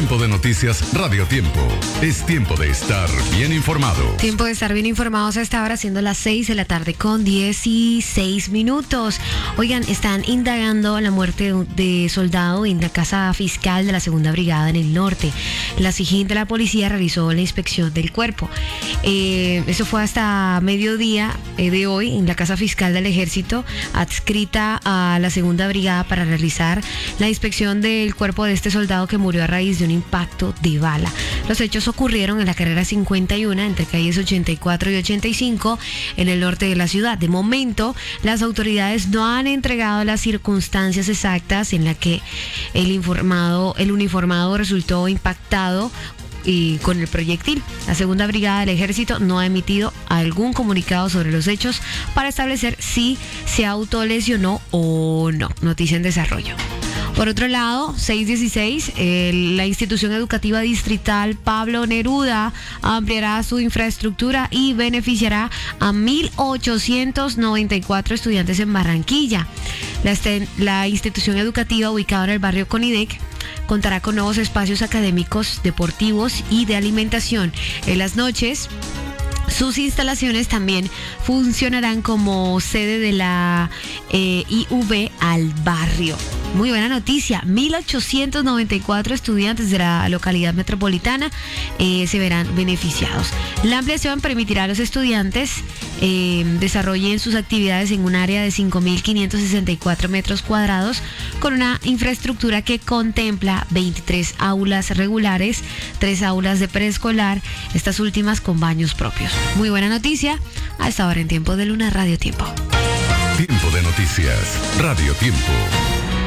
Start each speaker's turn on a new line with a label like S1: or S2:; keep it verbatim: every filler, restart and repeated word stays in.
S1: Tiempo de noticias Radio Tiempo. Es tiempo de estar bien informado.
S2: Tiempo de estar bien informados a esta hora, siendo las seis de la tarde con dieciséis minutos. Oigan, están indagando la muerte de soldado en la casa fiscal de la Segunda Brigada en el norte. La S I G I N de la policía realizó la inspección del cuerpo. Eh, eso fue hasta mediodía eh, de hoy en la casa fiscal del ejército, adscrita a la Segunda Brigada, para realizar la inspección del cuerpo de este soldado que murió a raíz de un impacto de bala. Los hechos ocurrieron en la carrera cincuenta y uno, entre calles ochenta y cuatro y ochenta y cinco, en el norte de la ciudad. De momento, las autoridades no han entregado las circunstancias exactas en las que el informado, el uniformado resultó impactado y con el proyectil. La Segunda Brigada del Ejército no ha emitido algún comunicado sobre los hechos para establecer si se autolesionó o no. Noticia en desarrollo. Por otro lado, seis dieciséis, eh, la institución educativa distrital Pablo Neruda ampliará su infraestructura y beneficiará a mil ochocientos noventa y cuatro estudiantes en Barranquilla. La, este, la institución educativa, ubicada en el barrio Conidec, contará con nuevos espacios académicos, deportivos y de alimentación. En las noches, sus instalaciones también funcionarán como sede de la eh, I V al barrio. Muy buena noticia, mil ochocientos noventa y cuatro estudiantes de la localidad metropolitana eh, se verán beneficiados. La ampliación permitirá a los estudiantes eh, desarrollen sus actividades en un área de cinco mil quinientos sesenta y cuatro metros cuadrados, con una infraestructura que contempla veintitrés aulas regulares, tres aulas de preescolar, estas últimas con baños propios. Muy buena noticia a esta hora en Tiempo de Luna Radio Tiempo.
S1: Tiempo de noticias Radio Tiempo.